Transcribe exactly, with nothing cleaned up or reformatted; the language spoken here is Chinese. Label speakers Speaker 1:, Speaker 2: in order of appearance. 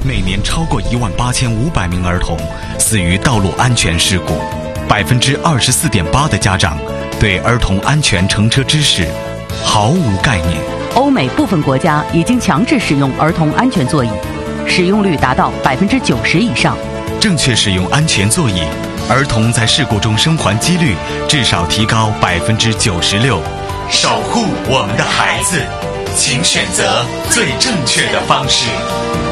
Speaker 1: 每年超过一万八千五百名儿童死于道路安全事故，百分之二十四点八的家长对儿童安全乘车知识毫无概念。
Speaker 2: 欧美部分国家已经强制使用儿童安全座椅，使用率达到百分之九十以上。
Speaker 1: 正确使用安全座椅，儿童在事故中生还几率至少提高百分之九十六。守护我们的孩子，请选择最正确的方式。